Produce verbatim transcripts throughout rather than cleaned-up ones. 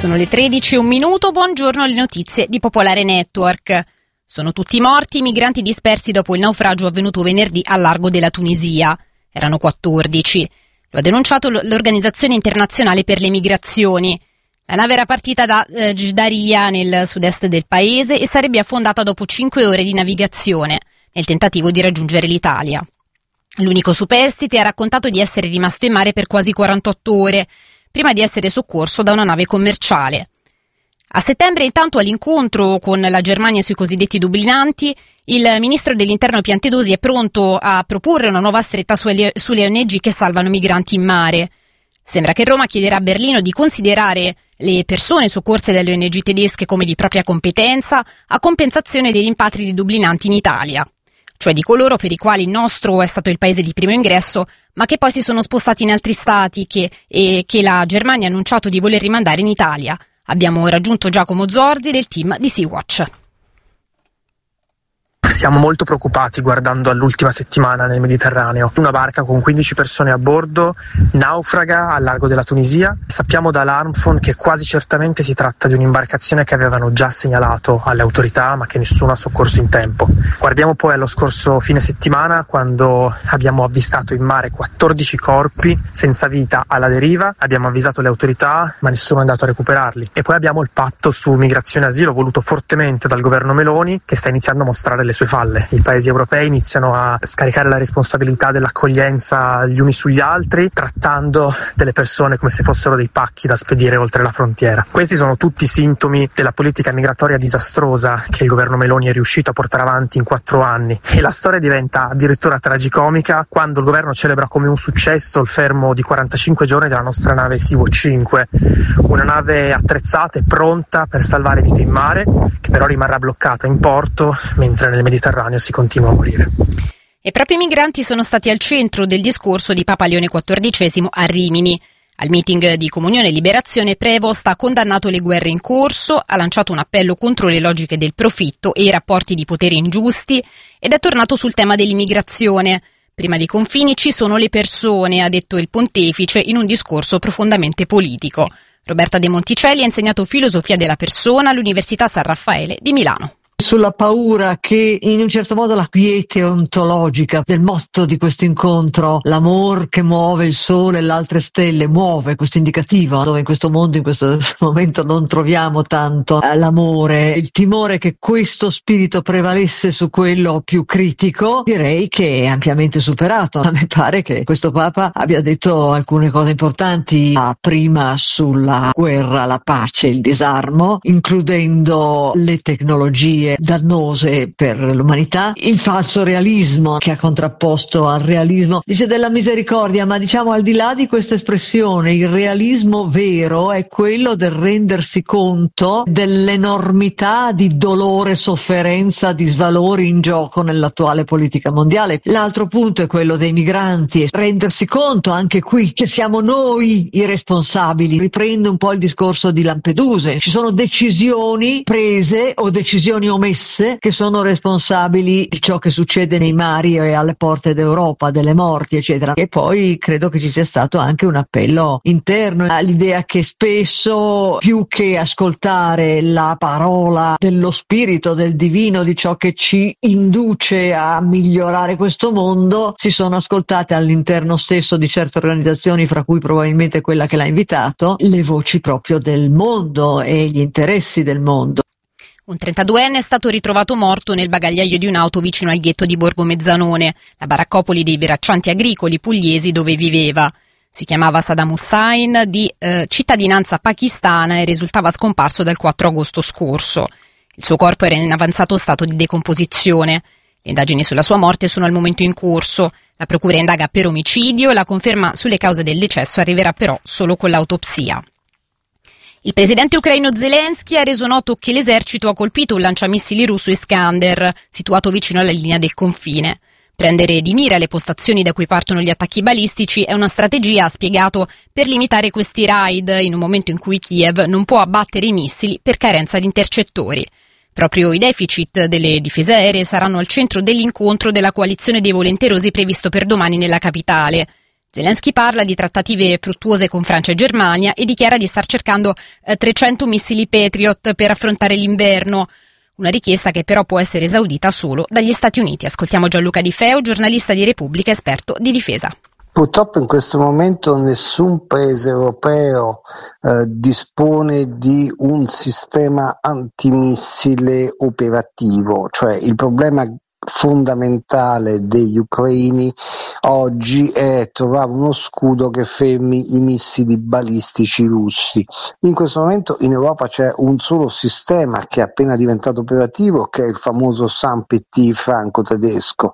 Sono le tredici e un minuto, buongiorno, le notizie di Popolare Network. Sono tutti morti i migranti dispersi dopo il naufragio avvenuto venerdì al largo della Tunisia. Erano quattordici. Lo ha denunciato l'Organizzazione Internazionale per le Migrazioni. La nave era partita da eh, Gdaria nel sud-est del paese e sarebbe affondata dopo cinque ore di navigazione nel tentativo di raggiungere l'Italia. L'unico superstite ha raccontato di essere rimasto in mare per quasi quarantotto ore prima di essere soccorso da una nave commerciale. A settembre, intanto, all'incontro con la Germania sui cosiddetti dublinanti, il ministro dell'Interno Piantedosi è pronto a proporre una nuova stretta sulle, sulle O N G che salvano migranti in mare. Sembra che Roma chiederà a Berlino di considerare le persone soccorse dalle O N G tedesche come di propria competenza a compensazione dei rimpatri di dublinanti in Italia, cioè di coloro per i quali il nostro è stato il paese di primo ingresso, ma che poi si sono spostati in altri stati che, e che la Germania ha annunciato di voler rimandare in Italia. Abbiamo raggiunto Giacomo Zorzi del team di Sea-Watch. Siamo molto preoccupati guardando all'ultima settimana nel Mediterraneo. Una barca con quindici persone a bordo naufraga al largo della Tunisia. Sappiamo dall'Armfon che quasi certamente si tratta di un'imbarcazione che avevano già segnalato alle autorità ma che nessuno ha soccorso in tempo. Guardiamo poi allo scorso fine settimana, quando abbiamo avvistato in mare quattordici corpi senza vita alla deriva. Abbiamo avvisato le autorità ma nessuno è andato a recuperarli. E poi abbiamo il patto su migrazione e asilo voluto fortemente dal governo Meloni, che sta iniziando a mostrare le sue falle. I paesi europei iniziano a scaricare la responsabilità dell'accoglienza gli uni sugli altri, trattando delle persone come se fossero dei pacchi da spedire oltre la frontiera. Questi sono tutti sintomi della politica migratoria disastrosa che il governo Meloni è riuscito a portare avanti in quattro anni. E la storia diventa addirittura tragicomica quando il governo celebra come un successo il fermo di quarantacinque giorni della nostra nave Sea-Watch cinque, una nave attrezzata e pronta per salvare vite in mare, che però rimarrà bloccata in porto mentre nel Mediterraneo si continua a morire. E proprio i migranti sono stati al centro del discorso di Papa Leone quattordicesimo a Rimini. Al meeting di Comunione e Liberazione, Prevost ha condannato le guerre in corso, ha lanciato un appello contro le logiche del profitto e i rapporti di potere ingiusti ed è tornato sul tema dell'immigrazione. Prima dei confini ci sono le persone, ha detto il pontefice in un discorso profondamente politico. Roberta De Monticelli ha insegnato filosofia della persona all'Università San Raffaele di Milano. Sulla paura che in un certo modo la quiete ontologica del motto di questo incontro, l'amor che muove il sole e le altre stelle, muove questo indicativo, dove in questo mondo in questo momento non troviamo tanto eh, l'amore, il timore che questo spirito prevalesse su quello più critico, direi che è ampiamente superato. A me pare che questo Papa abbia detto alcune cose importanti, ah, prima sulla guerra, la pace, il disarmo, includendo le tecnologie dannose per l'umanità, il falso realismo che ha contrapposto al realismo, dice della misericordia, ma diciamo al di là di questa espressione, il realismo vero è quello del rendersi conto dell'enormità di dolore, sofferenza, di svalori in gioco nell'attuale politica mondiale. L'altro punto è quello dei migranti, rendersi conto anche qui che siamo noi i responsabili. Riprende un po' il discorso di Lampedusa, ci sono decisioni prese o decisioni omesse che sono responsabili di ciò che succede nei mari e alle porte d'Europa, delle morti eccetera. E poi credo che ci sia stato anche un appello interno all'idea che spesso, più che ascoltare la parola dello spirito, del divino, di ciò che ci induce a migliorare questo mondo, si sono ascoltate all'interno stesso di certe organizzazioni, fra cui probabilmente quella che l'ha invitato, le voci proprio del mondo e gli interessi del mondo. Un trentaduenne è stato ritrovato morto nel bagagliaio di un'auto vicino al ghetto di Borgo Mezzanone, la baraccopoli dei braccianti agricoli pugliesi dove viveva. Si chiamava Saddam Hussein, di eh, cittadinanza pakistana e risultava scomparso dal quattro agosto scorso. Il suo corpo era in avanzato stato di decomposizione. Le indagini sulla sua morte sono al momento in corso. La procura indaga per omicidio e la conferma sulle cause del decesso arriverà però solo con l'autopsia. Il presidente ucraino Zelensky ha reso noto che l'esercito ha colpito un lanciamissili russo Iskander, situato vicino alla linea del confine. Prendere di mira le postazioni da cui partono gli attacchi balistici è una strategia, ha spiegato, per limitare questi raid in un momento in cui Kiev non può abbattere i missili per carenza di intercettori. Proprio i deficit delle difese aeree saranno al centro dell'incontro della coalizione dei volenterosi previsto per domani nella capitale. Zelensky parla di trattative fruttuose con Francia e Germania e dichiara di star cercando eh, trecento missili Patriot per affrontare l'inverno, una richiesta che però può essere esaudita solo dagli Stati Uniti. Ascoltiamo Gianluca Di Feo, giornalista di Repubblica, esperto di difesa. Purtroppo in questo momento nessun paese europeo eh, dispone di un sistema antimissile operativo, cioè il problema fondamentale degli ucraini oggi è trovare uno scudo che fermi i missili balistici russi. In questo momento in Europa c'è un solo sistema che è appena diventato operativo, che è il famoso S A M P T franco-tedesco.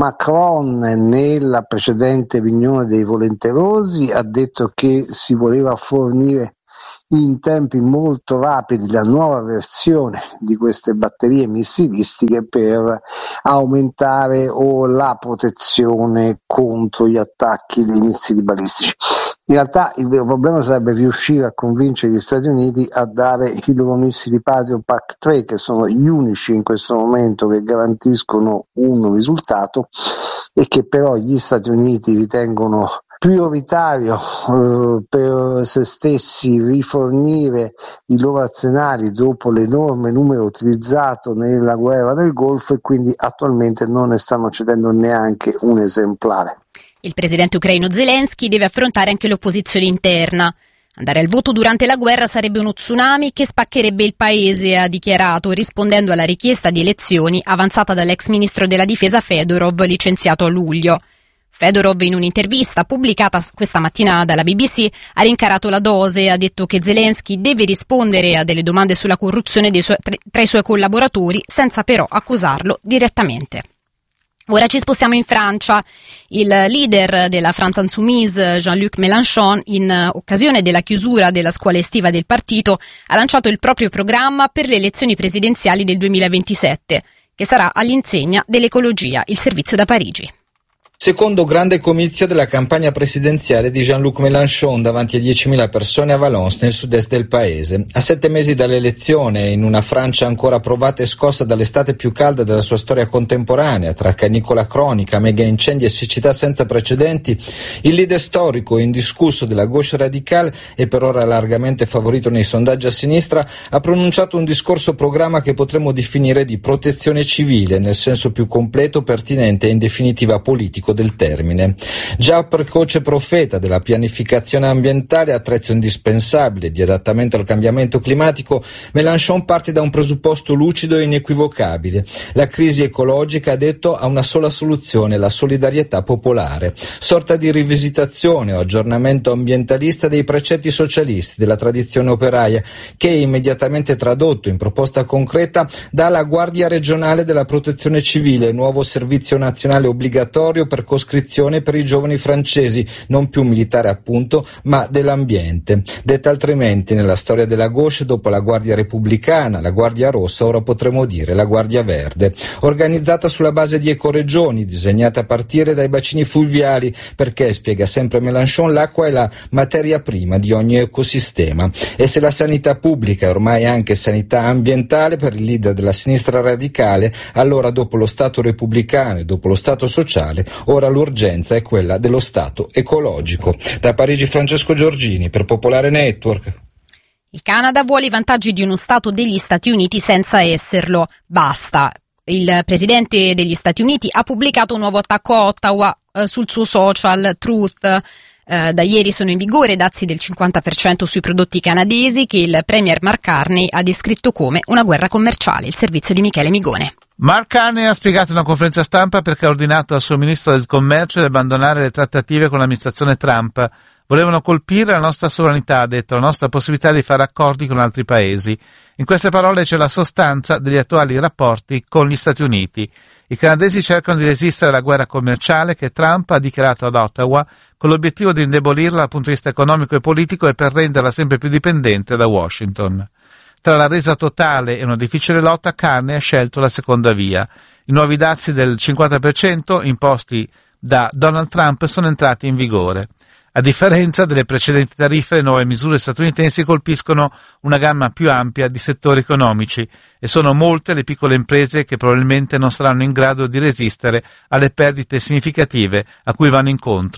Macron nella precedente riunione dei volenterosi ha detto che si voleva fornire in tempi molto rapidi la nuova versione di queste batterie missilistiche per aumentare o la protezione contro gli attacchi dei missili balistici. In realtà il vero problema sarebbe riuscire a convincere gli Stati Uniti a dare i loro missili Patriot Pak tre, che sono gli unici in questo momento che garantiscono un risultato e che però gli Stati Uniti ritengono prioritario eh, per se stessi rifornire i loro arsenali dopo l'enorme numero utilizzato nella guerra del Golfo, e quindi attualmente non ne stanno cedendo neanche un esemplare. Il presidente ucraino Zelensky deve affrontare anche l'opposizione interna. Andare al voto durante la guerra sarebbe uno tsunami che spaccherebbe il paese, ha dichiarato, rispondendo alla richiesta di elezioni avanzata dall'ex ministro della difesa Fedorov, licenziato a luglio. Fedorov, in un'intervista pubblicata questa mattina dalla B B C, ha rincarato la dose e ha detto che Zelensky deve rispondere a delle domande sulla corruzione dei suoi, tra i suoi collaboratori, senza però accusarlo direttamente. Ora ci spostiamo in Francia. Il leader della France Insoumise, Jean-Luc Mélenchon, in occasione della chiusura della scuola estiva del partito, ha lanciato il proprio programma per le elezioni presidenziali del duemilaventisette, che sarà all'insegna dell'ecologia. Il servizio da Parigi. Secondo grande comizio della campagna presidenziale di Jean-Luc Mélenchon davanti a diecimila persone a Valence, nel sud-est del paese. A sette mesi dall'elezione, in una Francia ancora provata e scossa dall'estate più calda della sua storia contemporanea, tra canicola cronica, mega incendi e siccità senza precedenti, il leader storico e indiscusso della gauche radicale, e per ora largamente favorito nei sondaggi a sinistra, ha pronunciato un discorso programma che potremmo definire di protezione civile, nel senso più completo, pertinente e in definitiva politico del termine. Già precoce profeta della pianificazione ambientale, attrezzo indispensabile di adattamento al cambiamento climatico, Mélenchon parte da un presupposto lucido e inequivocabile. La crisi ecologica, ha detto, ha una sola soluzione: la solidarietà popolare, sorta di rivisitazione o aggiornamento ambientalista dei precetti socialisti della tradizione operaia, che immediatamente tradotto in proposta concreta dà la Guardia regionale della protezione civile, nuovo servizio nazionale obbligatorio per coscrizione per i giovani francesi, non più militare appunto, ma dell'ambiente. Detta altrimenti, nella storia della gauche, dopo la Guardia Repubblicana, la Guardia Rossa, ora potremmo dire la Guardia Verde, organizzata sulla base di ecoregioni, disegnata a partire dai bacini fluviali, perché, spiega sempre Mélenchon, l'acqua è la materia prima di ogni ecosistema. E se la sanità pubblica è ormai anche sanità ambientale per il leader della sinistra radicale, allora dopo lo Stato repubblicano e dopo lo Stato sociale, ora l'urgenza è quella dello Stato ecologico. Da Parigi Francesco Giorgini per Popolare Network. Il Canada vuole i vantaggi di uno Stato degli Stati Uniti senza esserlo. Basta. Il presidente degli Stati Uniti ha pubblicato un nuovo attacco a Ottawa eh, sul suo social Truth. Eh, da ieri sono in vigore dazi del cinquanta per cento sui prodotti canadesi che il premier Mark Carney ha descritto come una guerra commerciale. Il servizio di Michele Migone. Mark Carney ha spiegato in una conferenza stampa perché ha ordinato al suo ministro del commercio di abbandonare le trattative con l'amministrazione Trump. Volevano colpire la nostra sovranità, ha detto, la nostra possibilità di fare accordi con altri paesi. In queste parole c'è la sostanza degli attuali rapporti con gli Stati Uniti. I canadesi cercano di resistere alla guerra commerciale che Trump ha dichiarato ad Ottawa con l'obiettivo di indebolirla dal punto di vista economico e politico e per renderla sempre più dipendente da Washington. Tra la resa totale e una difficile lotta, Carney ha scelto la seconda via. I nuovi dazi del cinquanta per cento imposti da Donald Trump sono entrati in vigore. A differenza delle precedenti tariffe, le nuove misure statunitensi colpiscono una gamma più ampia di settori economici e sono molte le piccole imprese che probabilmente non saranno in grado di resistere alle perdite significative a cui vanno incontro.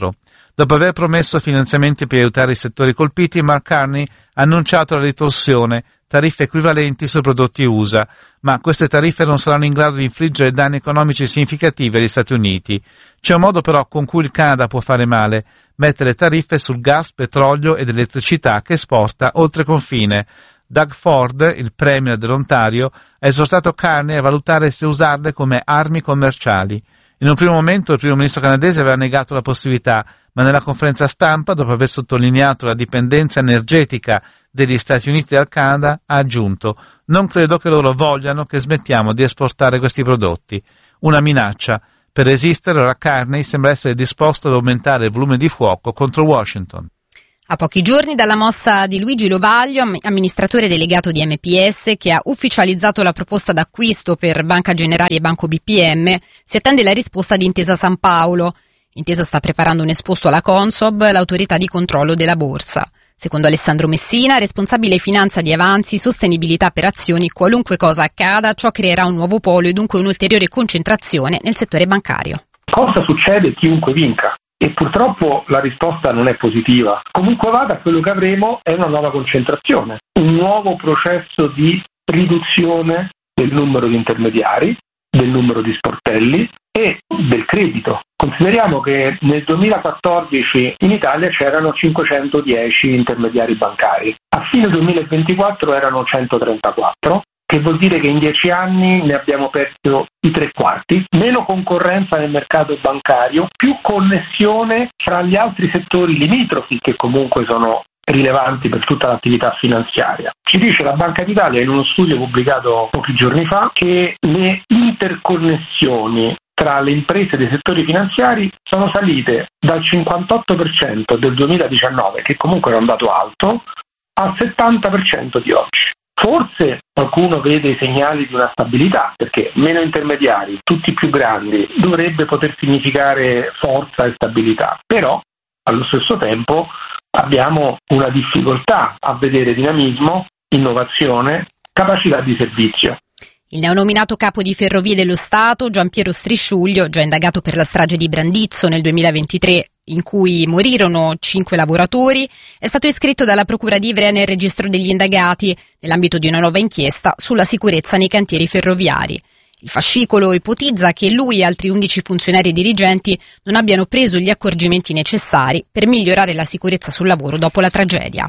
Dopo aver promesso finanziamenti per aiutare i settori colpiti, Mark Carney ha annunciato la ritorsione, tariffe equivalenti sui prodotti U S A, ma queste tariffe non saranno in grado di infliggere danni economici significativi agli Stati Uniti. C'è un modo però con cui il Canada può fare male: mettere tariffe sul gas, petrolio ed elettricità che esporta oltre confine. Doug Ford, il premier dell'Ontario, ha esortato Carney a valutare se usarle come armi commerciali. In un primo momento il primo ministro canadese aveva negato la possibilità, ma nella conferenza stampa, dopo aver sottolineato la dipendenza energetica degli Stati Uniti dal Canada, ha aggiunto: non credo che loro vogliano che smettiamo di esportare questi prodotti. Una minaccia. Per resistere, ora Carney sembra essere disposto ad aumentare il volume di fuoco contro Washington. A pochi giorni dalla mossa di Luigi Lovaglio, amministratore delegato di M P S, che ha ufficializzato la proposta d'acquisto per Banca Generali e Banco B P M, si attende la risposta di Intesa San Paolo. Intesa sta preparando un esposto alla Consob, l'autorità di controllo della borsa. Secondo Alessandro Messina, responsabile finanza di Avanzi, sostenibilità per azioni, qualunque cosa accada, ciò creerà un nuovo polo e dunque un'ulteriore concentrazione nel settore bancario. Cosa succede chiunque vinca? E purtroppo la risposta non è positiva. Comunque vada, quello che avremo è una nuova concentrazione, un nuovo processo di riduzione del numero di intermediari, del numero di sportelli e del credito. Consideriamo che nel duemilaquattordici in Italia c'erano cinquecentodieci intermediari bancari, a fine duemilaventiquattro erano centotrentaquattro, che vuol dire che in dieci anni ne abbiamo perso i tre quarti, meno concorrenza nel mercato bancario, più connessione fra gli altri settori limitrofi che comunque sono rilevanti per tutta l'attività finanziaria. Ci dice la Banca d'Italia in uno studio pubblicato pochi giorni fa che le interconnessioni tra le imprese dei settori finanziari sono salite dal cinquantotto per cento del duemiladiciannove, che comunque era un dato alto, al settanta per cento di oggi. Forse qualcuno vede i segnali di una stabilità, perché meno intermediari, tutti più grandi, dovrebbe poter significare forza e stabilità. Però, allo stesso tempo, abbiamo una difficoltà a vedere dinamismo, innovazione, capacità di servizio. Il neonominato capo di Ferrovie dello Stato, Giampiero Strisciuglio, già indagato per la strage di Brandizzo nel duemilaventitré, in cui morirono cinque lavoratori, è stato iscritto dalla Procura di Ivrea nel registro degli indagati, nell'ambito di una nuova inchiesta sulla sicurezza nei cantieri ferroviari. Il fascicolo ipotizza che lui e altri undici funzionari e dirigenti non abbiano preso gli accorgimenti necessari per migliorare la sicurezza sul lavoro dopo la tragedia.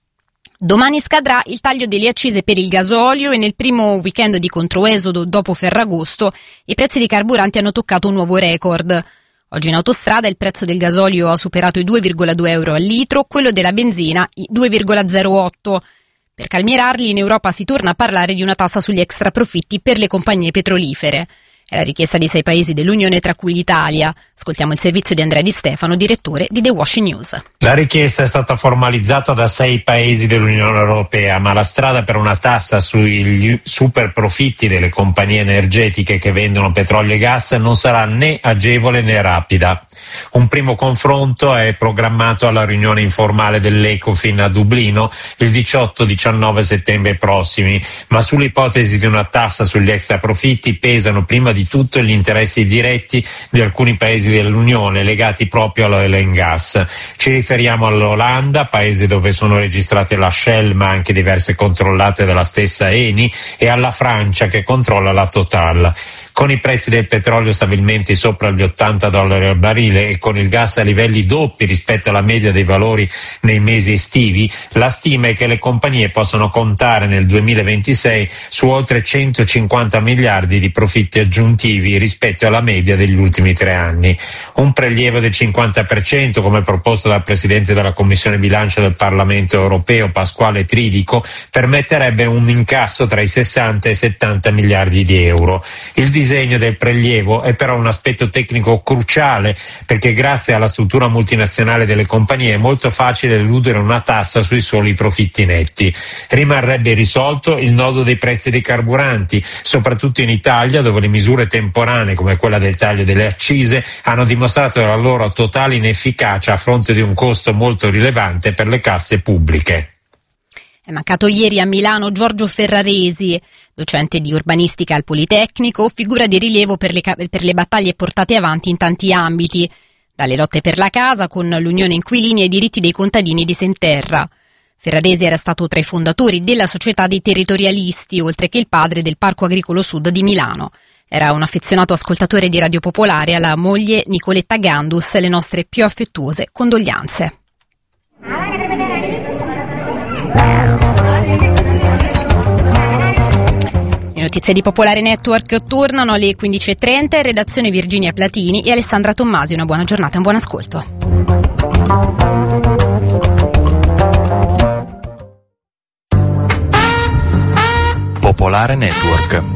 Domani scadrà il taglio delle accise per il gasolio e nel primo weekend di controesodo dopo Ferragosto i prezzi dei carburanti hanno toccato un nuovo record. Oggi in autostrada il prezzo del gasolio ha superato i due virgola due euro al litro, quello della benzina i due virgola zero otto. Per calmierarli in Europa si torna a parlare di una tassa sugli extraprofitti per le compagnie petrolifere. È la richiesta di sei paesi dell'Unione, tra cui l'Italia. Ascoltiamo il servizio di Andrea Di Stefano, direttore di The Washing News. La richiesta è stata formalizzata da sei paesi dell'Unione Europea, ma la strada per una tassa sui super profitti delle compagnie energetiche che vendono petrolio e gas non sarà né agevole né rapida. Un primo confronto è programmato alla riunione informale dell'Ecofin a Dublino il diciotto diciannove settembre prossimi, ma sull'ipotesi di una tassa sugli extraprofitti pesano prima di tutto gli interessi diretti di alcuni paesi dell'Unione legati proprio all'oil and gas. Ci riferiamo all'Olanda, paese dove sono registrate la Shell ma anche diverse controllate dalla stessa Eni, e alla Francia che controlla la Total. Con i prezzi del petrolio stabilmente sopra gli ottanta dollari al barile e con il gas a livelli doppi rispetto alla media dei valori nei mesi estivi, la stima è che le compagnie possano contare nel duemilaventisei su oltre centocinquanta miliardi di profitti aggiuntivi rispetto alla media degli ultimi tre anni. Un prelievo del cinquanta per cento, come proposto dal Presidente della Commissione Bilancio del Parlamento Europeo, Pasquale Tridico, permetterebbe un incasso tra i sessanta e i settanta miliardi di euro. Il Il disegno del prelievo è però un aspetto tecnico cruciale, perché grazie alla struttura multinazionale delle compagnie è molto facile eludere una tassa sui soli profitti netti. Rimarrebbe irrisolto il nodo dei prezzi dei carburanti, soprattutto in Italia, dove le misure temporanee come quella del taglio delle accise hanno dimostrato la loro totale inefficacia a fronte di un costo molto rilevante per le casse pubbliche. È mancato ieri a Milano Giorgio Ferraresi, docente di urbanistica al Politecnico, figura di rilievo per le, per le battaglie portate avanti in tanti ambiti, Dalle lotte per la casa con l'Unione Inquilini ai diritti dei contadini di Senterra. Ferraresi era stato tra i fondatori della Società dei Territorialisti, oltre che il padre del Parco Agricolo Sud di Milano. Era un affezionato ascoltatore di Radio Popolare. Alla moglie Nicoletta Gandus le nostre più affettuose condoglianze. Le notizie di Popolare Network tornano alle quindici e trenta, in redazione Virginia Platini e Alessandra Tommasi. Una buona giornata e un buon ascolto. Popolare Network.